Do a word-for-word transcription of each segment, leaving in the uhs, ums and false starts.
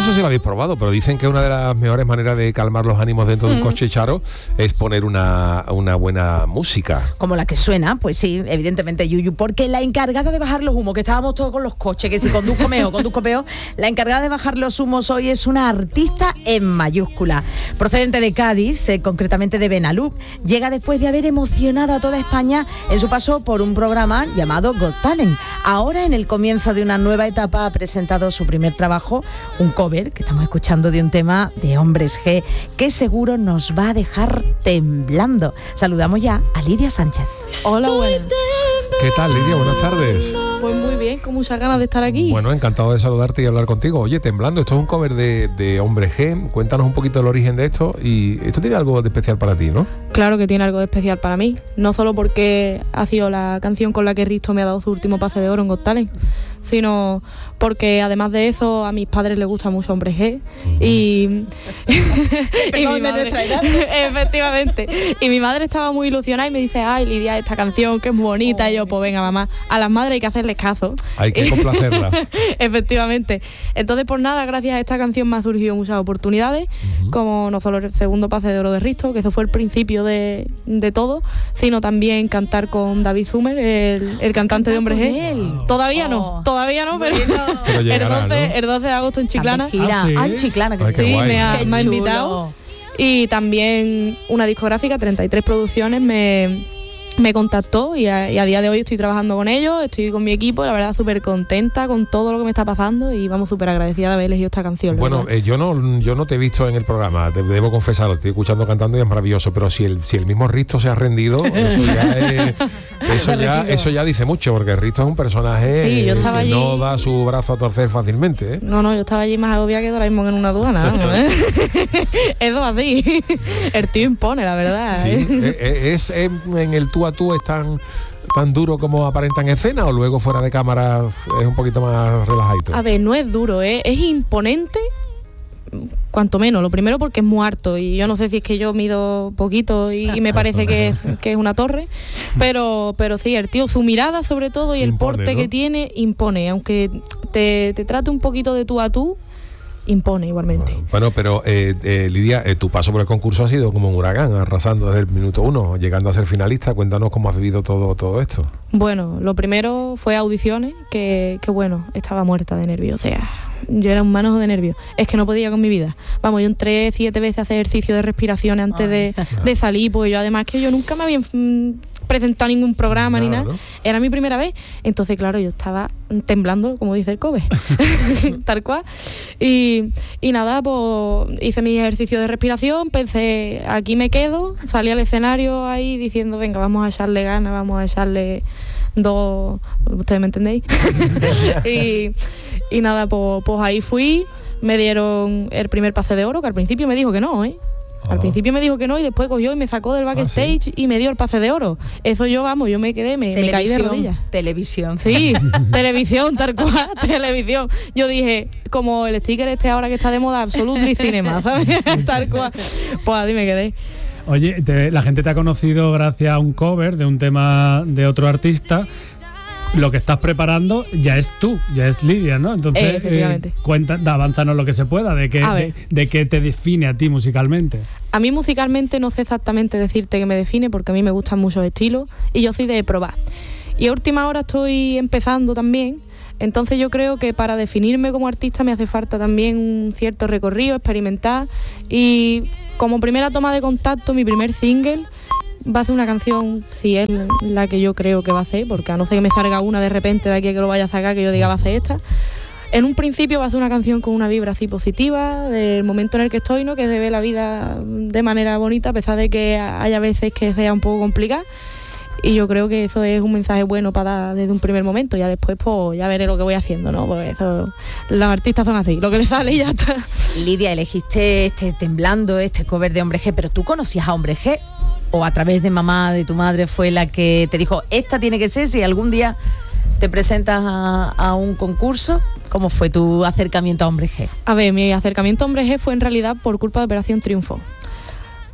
sé si lo habéis probado, pero dicen que una de las mejores maneras de calmar los ánimos dentro de un coche, Charo, es poner una, una buena música. Como la que suena, pues sí, evidentemente, Yuyu, porque la encargada de bajar los humos, que estábamos todos con los coches, que si conduzco mejor, conduzco peor, la encargada de bajar los humos hoy es una artista en mayúscula. Procedente de Cádiz, eh, concretamente de Benalú, llega después de haber emocionado a toda España en su paso por un programa llamado Got Talent. Ahora, en el comienzo de una nueva etapa, ha presentado su primer trabajo, un cover que estamos escuchando de un tema de Hombres G, que seguro nos va a dejar temblando. Saludamos ya a Lidia Sánchez. Hola, buenas. ¿Qué tal, Lidia? Buenas tardes. Pues muy bien, con muchas ganas de estar aquí. Bueno, encantado de saludarte y hablar contigo. Oye, Temblando, esto es un cover de, de Hombres G. Cuéntanos un poquito el origen de esto, y esto tiene algo de especial para ti, ¿no? Claro que tiene algo de especial para mí, no solo porque ha sido la canción con la que Risto me ha dado su último pase de oro en Got Talent, sino porque además de eso a mis padres les gusta mucho Hombres G y, y mi madre, efectivamente, y mi madre estaba muy ilusionada y me dice: ay, Lidia, esta canción que es muy bonita. Oh, y yo, pues venga, mamá, a las madres hay que hacerles caso, hay que complacerlas. Efectivamente. Entonces, por nada, gracias a esta canción me han surgido muchas oportunidades, uh-huh. como no solo el segundo pase de oro de Risto, que eso fue el principio de, de todo, sino también cantar con David Sumer, el, el cantante de Hombres G. Todavía oh. no, todavía no, pero, pero llegará, el, doce, ¿no? el doce de agosto en Chiclana. Ah, ¿sí? Ah, en Chiclana, que Ay, sí, me ha, me ha invitado. Y también una discográfica, treinta y tres Producciones, me, me contactó y a, y a día de hoy estoy trabajando con ellos, estoy con mi equipo, la verdad súper contenta con todo lo que me está pasando y vamos súper agradecida de haber elegido esta canción. Bueno, eh, yo no yo no te he visto en el programa, te debo confesarlo, estoy escuchando cantando y es maravilloso, pero si el si el mismo Risto se ha rendido, eso ya es, eso ya eso ya dice mucho, porque Risto es un personaje sí, yo estaba que allí, no da su brazo a torcer fácilmente, ¿eh? No, no, yo estaba allí más agobiada que ahora mismo en una aduana, ¿no? Eso así. El tío impone, la verdad. Sí, ¿eh? es, es en el tú a tú están tan duro como aparenta en escena, o luego fuera de cámara es un poquito más relajadito? A ver, no es duro, ¿eh? Es imponente, cuanto menos. Lo primero porque es muy harto y yo no sé si es que yo mido poquito y, y me parece que es, que es una torre, pero pero sí, el tío, su mirada sobre todo y el impone, porte, ¿no?, que tiene, impone, aunque te, te trate un poquito de tú a tú, impone igualmente. Bueno, bueno pero eh, eh, Lidia, eh, tu paso por el concurso ha sido como un huracán, arrasando desde el minuto uno, llegando a ser finalista. Cuéntanos cómo has vivido todo, todo esto. Bueno, lo primero fue audiciones, que, que bueno, estaba muerta de nervios, o sea, yo era un manojo de nervios, es que no podía con mi vida. Vamos, yo entré siete veces a hacer ejercicio de respiración antes de, de salir, pues yo además que yo nunca me había mmm, presentado ningún programa, nada, ni nada, ¿no? Era mi primera vez, entonces claro, yo estaba temblando, como dice el cover, tal cual, y, y nada, pues hice mi ejercicio de respiración, pensé, aquí me quedo, salí al escenario ahí diciendo, venga, vamos a echarle ganas, vamos a echarle dos, ustedes me entendéis, y, y nada, pues, pues ahí fui, me dieron el primer pase de oro, que al principio me dijo que no, ¿eh? Al principio me dijo que no y después cogió y me sacó del backstage, ah, ¿sí?, y me dio el pase de oro. Eso yo, vamos, yo me quedé, me, me caí de rodillas. Televisión. Sí, televisión, tal cual, televisión. Yo dije, como el sticker este ahora que está de moda, Absolutely Cinema, ¿sabes? Tal cual. Pues así me quedé. Oye, te, la gente te ha conocido gracias a un cover de un tema de otro artista. Lo que estás preparando ya es tú, ya es Lidia, ¿no? Entonces, eh, efectivamente. Eh, cuenta, avánzanos lo que se pueda, de qué de, de qué te define a ti musicalmente. A mí musicalmente no sé exactamente decirte qué me define, porque a mí me gustan muchos estilos y yo soy de probar. Y a última hora estoy empezando también, entonces yo creo que para definirme como artista me hace falta también un cierto recorrido, experimentar, y como primera toma de contacto, mi primer single va a ser una canción, si es la que yo creo que va a ser, porque a no ser que me salga una de repente de aquí que lo vaya a sacar, que yo diga va a ser esta. En un principio va a ser una canción con una vibra así positiva, del momento en el que estoy, ¿no?, que se ve la vida de manera bonita, a pesar de que haya veces que sea un poco complicada. Y yo creo que eso es un mensaje bueno para dar desde un primer momento. Ya después, pues, ya veré lo que voy haciendo, ¿no? Porque eso, los artistas son así, lo que les sale y ya está. Lidia, elegiste este Temblando, este cover de Hombres G, pero ¿tú conocías a Hombres G? ¿O a través de mamá, de tu madre, fue la que te dijo, esta tiene que ser, si algún día te presentas a, a un concurso? ¿Cómo fue tu acercamiento a Hombres G? A ver, mi acercamiento a Hombres G fue en realidad por culpa de Operación Triunfo.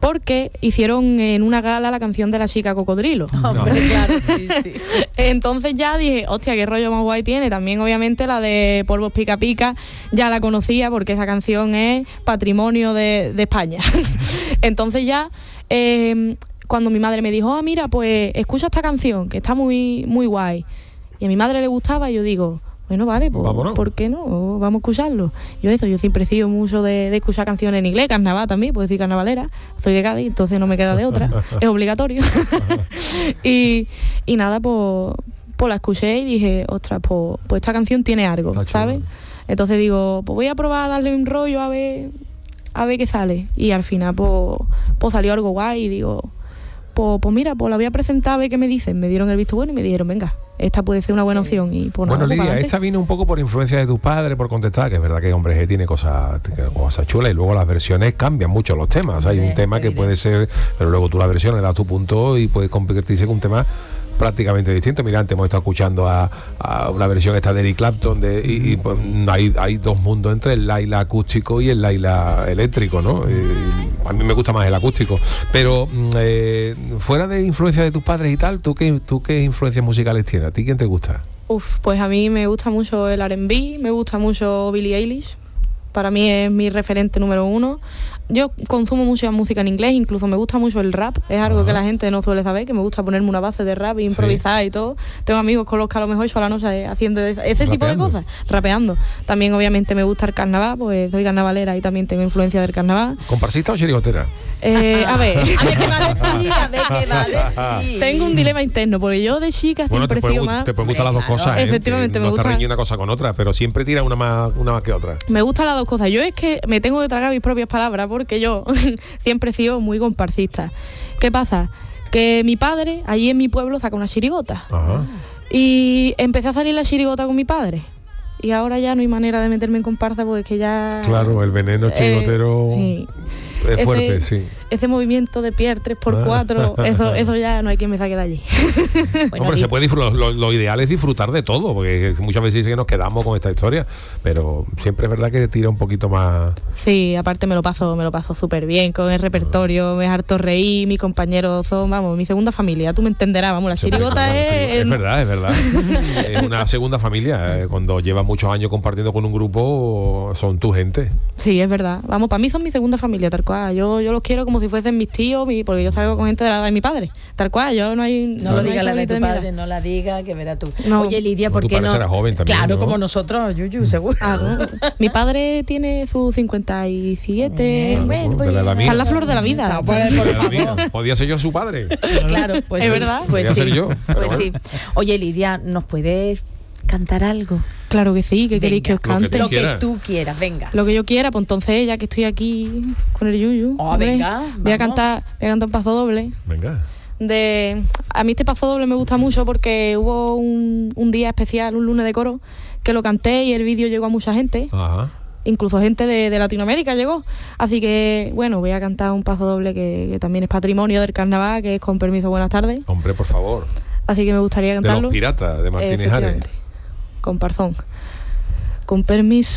porque hicieron en una gala la canción de la chica cocodrilo. Hombre, claro, sí, sí. Entonces ya dije, hostia, qué rollo más guay tiene. También obviamente la de Polvos Pica Pica ya la conocía porque esa canción es patrimonio de, de España. Entonces ya eh, cuando mi madre me dijo, ah, mira, pues escucha esta canción que está muy, muy guay, y a mi madre le gustaba, y yo digo, bueno, vale, pues Vámonos. ¿por qué no? Vamos a escucharlo. Yo eso, yo siempre he sido mucho de, de escuchar canciones en inglés, carnaval también, puedo decir carnavalera, soy de Cádiz, entonces no me queda de otra, es obligatorio. y, y nada, pues, pues la escuché y dije, ostras, pues, pues esta canción tiene algo, Está ¿sabes? chulo. Entonces digo, pues voy a probar a darle un rollo a ver, a ver qué sale. Y al final, pues, pues salió algo guay y digo, pues, pues mira, pues la voy a presentar a ver qué me dicen. Me dieron el visto bueno y me dijeron, venga, esta puede ser una buena opción. Y pues Bueno, nada, pues Lidia, pa'lante. esta vino un poco por influencia de tus padres, por contestar, que es verdad que Hombre G tiene cosas, cosas chulas, y luego las versiones cambian mucho los temas. Hay un Hombre, tema que evidente. puede ser, pero luego tú la versión le das tu punto y puede convertirse en un tema prácticamente distinto. Mira, antes hemos estado escuchando a, a una versión esta de Eric Clapton de, y, y, pues, hay, hay dos mundos entre el Laila acústico y el Laila eléctrico, ¿no? Y a mí me gusta más el acústico, pero eh, fuera de influencia de tus padres y tal, ¿tú qué, tú qué influencias musicales tienes? ¿A ti quién te gusta? Uf, pues a mí me gusta mucho el R and B, me gusta mucho Billie Eilish. Para mí es mi referente número uno. Yo consumo mucha música en inglés, incluso me gusta mucho el rap. Es algo Ajá. que la gente no suele saber, que me gusta ponerme una base de rap e improvisar Sí. y todo. Tengo amigos con los que a lo mejor yo a la noche haciendo ese tipo de Rapeando. cosas, rapeando. También obviamente me gusta el carnaval, pues soy carnavalera y también tengo influencia del carnaval. ¿Comparsista o chirigotera? Eh, a ver, A ver qué va a decir, a ver qué va a decir. tengo un dilema interno, porque yo de chica Bueno, te siempre he pueden, sido gu- más... te pueden gustar las dos Hombre, cosas, ¿eh? Efectivamente, Que me no está gusta. reñida una cosa con otra, pero siempre tira una más, una más que otra. Me gustan las dos cosas. Yo es que me tengo que tragar mis propias palabras porque yo siempre he sido muy comparsista. ¿Qué pasa? Que mi padre, allí en mi pueblo, saca una chirigota. Ajá. Y empecé a salir la chirigota con mi padre. Y ahora ya no hay manera de meterme en comparsa porque es que ya... Claro, el veneno chirigotero Eh, sí. es Ese- fuerte, sí. Ese movimiento de Pierre tres por cuatro, eso, eso ya no hay quien me saque de allí. Bueno, Hombre, y- se puede disfrutar, lo, lo ideal es disfrutar de todo, porque muchas veces dice que nos quedamos con esta historia, pero siempre es verdad que tira un poquito más. Sí, aparte me lo paso, me lo paso súper bien con el repertorio, me harto reír, mis compañeros son, vamos, mi segunda familia, tú me entenderás, vamos, la chirigota es... Es verdad, es verdad. Es una segunda familia. eh, Cuando llevas muchos años compartiendo con un grupo, son tu gente. Sí, es verdad. Vamos, para mí son mi segunda familia, tal cual. Yo, yo los quiero como si fuesen mis tíos, mi, porque yo salgo con gente de la edad de mi padre. Tal cual, yo no hay... No lo hay diga la de solito tu mi edad. padre, no la diga, que verás tú. No. Oye, Lidia, No, ¿por tu qué padre no? será joven también, Claro, ¿no? como nosotros, Yuyu, seguro. Ah, ¿no? Mi padre tiene sus cincuenta y siete. Claro, bueno, de la edad mía. Está en la flor de la vida. Está, pues, por De la favor. mía. Podía ser yo su padre. Claro, pues ¿Es sí, verdad? Pues Podría sí, ser yo, pero pues sí. bueno. Oye, Lidia, ¿nos puedes cantar algo? Claro que sí, que queréis que os Venga, Lo que cante. tú Lo que quieras. tú quieras, venga. Lo que yo quiera, pues entonces, ya que estoy aquí con el yuyu, Oh, hombre, venga, voy a vamos. cantar, voy a cantar un paso doble. Venga. De, a mí este paso doble me gusta mucho porque hubo un, un día especial, un lunes de coro, que lo canté y el vídeo llegó a mucha gente, Ajá. incluso gente de, de Latinoamérica llegó. Así que, bueno, voy a cantar un paso doble que, que también es patrimonio del carnaval, que es Con permiso, buenas tardes. Hombre, por favor. Así que me gustaría De cantarlo. los piratas, de Martínez Ares. Efectivamente, con Parzón. Con permiso.